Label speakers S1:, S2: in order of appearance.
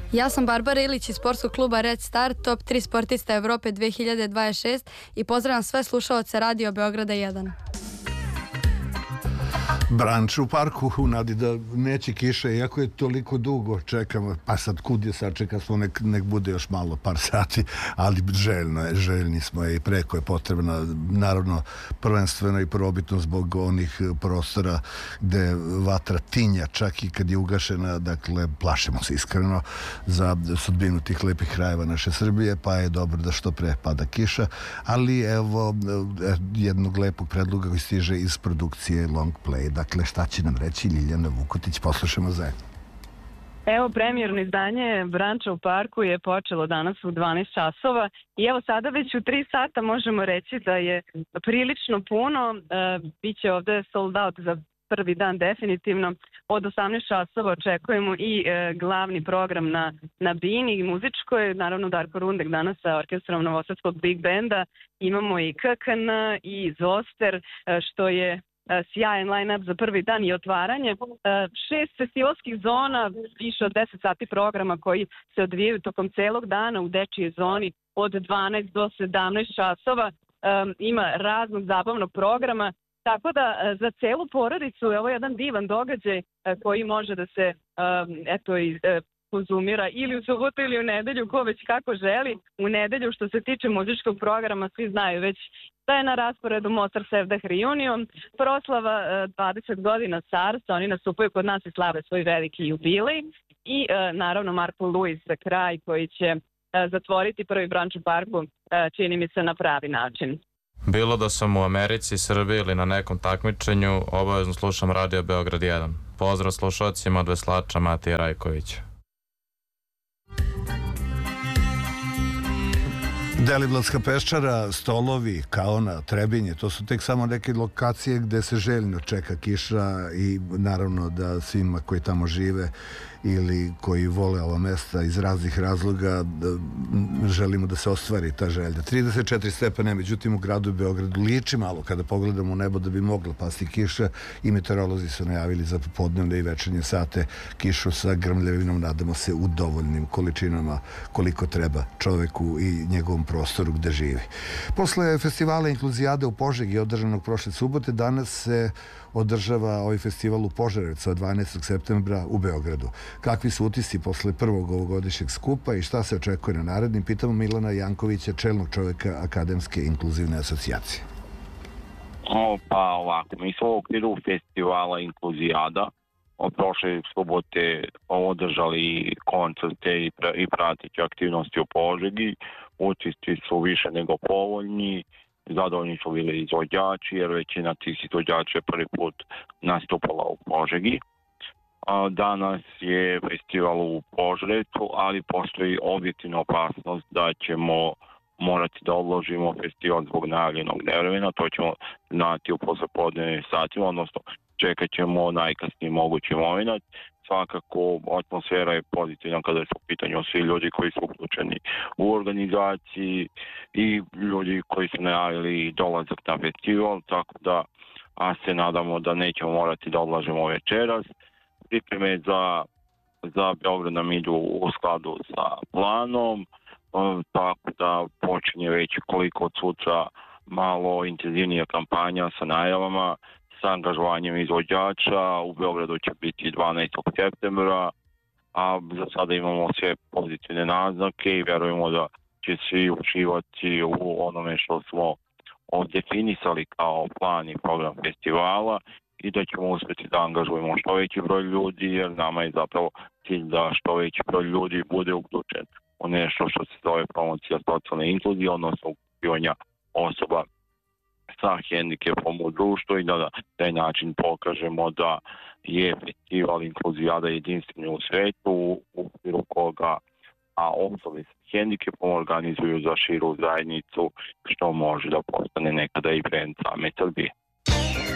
S1: Ja sam Barbara Ilić iz sportskog kluba Red Star, top 3 sportista Evrope 2026 i pozdravljam sve slušaoce Radio Beograda 1.
S2: Branč u parku u nadi da neće kiše, iako je toliko dugo čekamo, pa sad kud je sačeka smo, nek bude još malo, par sati, ali željni smo i preko je potrebna, naravno prvenstveno i probitno zbog onih prostora gde vatra tinja, čak i kad je ugašena, dakle plašimo se iskreno za sudbinu tih lepih krajeva naše Srbije, pa je dobro da što pre pada kiša, ali evo jednog lepog predloga koji stiže iz produkcije Long Play. Dakle, šta će nam reći Ljiljana Vukotić? Poslušamo zajedno.
S3: Evo, premijerno izdanje Branča u parku je počelo danas u 12 časova i evo sada već u 3 sata možemo reći da je prilično puno. Biće ovde sold out za prvi dan definitivno. Od 18 časova očekujemo i glavni program na Bini muzičkoj, naravno Darko Rundek danas sa orkestrom Novosadskog Big Benda. Imamo i KKN i Zoster, što je sjajan line-up za prvi dan i otvaranje. 6 festivalskih zona, više od 10 sati programa koji se odvijaju tokom celog dana u dečijoj zoni od 12 do 17 časova. Ima raznog zabavnog programa, tako da za celu porodicu je ovo jedan divan događaj koji može da se konzumira ili u subotu ili u nedelju, ko već kako želi. U nedelju, što se tiče muzičkog programa, svi znaju već da je na rasporedu Mozart Sevdah Reunion, proslava 20 godina carstva, oni nastupaju kod nas i slave svoj veliki jubilej i naravno Marko Luis za kraj koji će zatvoriti prvi Branč u parku, čini mi se na pravi način.
S4: Bilo da sam u Americi, Srbiji ili na nekom takmičenju, obavezno slušam Radio Beograd 1. Pozdrav slušalcima od veslača Matije Rajkovića.
S2: Deliblatska peščara, Stolovi, Kaona, Trebinje, to su tek samo neke lokacije gde se željno čeka kiša i naravno da svima koji tamo žive ili koji vole ova mesta iz raznih razloga želimo da se ostvari ta želja. 34 stepene, međutim u gradu Beogradu liči malo kada pogledamo u nebo da bi mogla pasti kiša i meteorolozi su najavili za popodnevne i večernje sate kišu sa grmljavinom, nadamo se u dovoljnim količinama koliko treba čoveku i njegovom prostoru gde živi. Posle festivala Inkluzijade u Požegi održanog prošle subote, danas se održava ovaj festival u Požarevcu od 12. septembra u Beogradu. Kakvi su utisci posle prvog ovogodišnjeg skupa i šta se očekuje na narednim? Pitamo Milana Jankovića, čelnog čoveka Akademske inkluzivne asocijacije.
S5: Pa ovako, mi smo u okviru festivala Inkluzijada od prošle subote održali koncerte i prateće aktivnosti u Požegi. Utisci su više nego povoljni. Zadovoljni su bili izvođači, jer većina tih izvođača prvi put nastupala u Požegi. Danas je festival u Požarevcu, ali postoji objektivna opasnost da ćemo morati da odložimo festival zbog najavljenog nevremena. To ćemo znati u poslepodnevnim satima, odnosno čekat ćemo najkasniji mogući moment. Svakako, atmosfera je pozitivna kada su u pitanju svi ljudi koji su uključeni u organizaciji i ljudi koji su najavili dolazak na festival, tako da se nadamo da nećemo morati da odlažemo večeras. Pripreme za Beograd nam idu u skladu sa planom, tako da počinje već koliko od sutra malo intenzivnija kampanja sa najavama, sa angažovanjem izvođača. U Beogradu će biti 12. septembra, a za sada imamo sve pozitivne naznake i verujemo da će svi uživati u onome što smo definisali kao plan i program festivala i da ćemo uspjeti da angažujemo što veći broj ljudi, jer nama je zapravo cilj da što veći broj ljudi bude uključen u nešto što se zove promocija socijalne inkluzije, odnosno uključivanja osoba sa hendikepom u društvu i da na taj način pokažemo da je festival Inkluzijada jedinstveni u svetu u okviru koga osobe sa hendikepom organizuju za širu zajednicu, što može da postane nekada i brend same Srbije.